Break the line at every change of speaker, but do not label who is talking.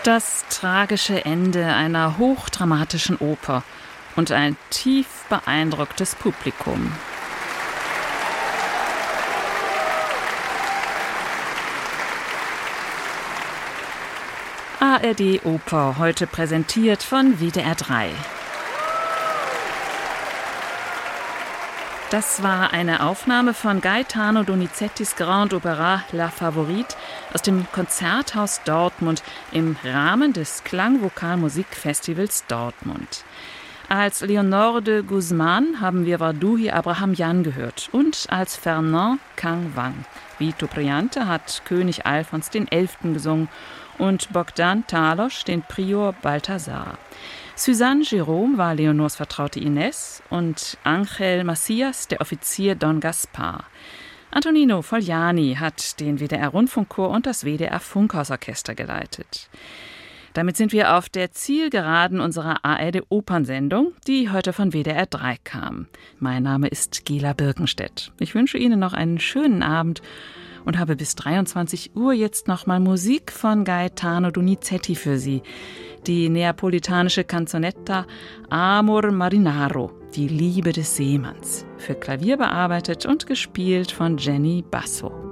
Das tragische Ende einer hochdramatischen Oper und ein tief beeindrucktes Publikum. ARD Oper, heute präsentiert von WDR 3. Das war eine Aufnahme von Gaetano Donizettis Grand Opéra La Favorite aus dem Konzerthaus Dortmund im Rahmen des Klangvokalmusikfestivals Dortmund. Als Leonore de Guzman haben wir Warduhi Abraham Jan gehört und als Fernand Kang Wang. Vito Briante hat König Alfons XI. Gesungen und Bogdan Talos den Prior Balthasar. Suzanne Jerome war Leonors Vertraute Ines und Ángel Macias der Offizier Don Gaspar. Antonino Fogliani hat den WDR-Rundfunkchor und das WDR-Funkhausorchester geleitet. Damit sind wir auf der Zielgeraden unserer ARD-Opernsendung, die heute von WDR 3 kam. Mein Name ist Gela Birkenstedt. Ich wünsche Ihnen noch einen schönen Abend und habe bis 23 Uhr jetzt nochmal Musik von Gaetano Donizetti für Sie. Die neapolitanische Canzonetta Amor Marinaro, die Liebe des Seemanns, für Klavier bearbeitet und gespielt von Jenny Basso.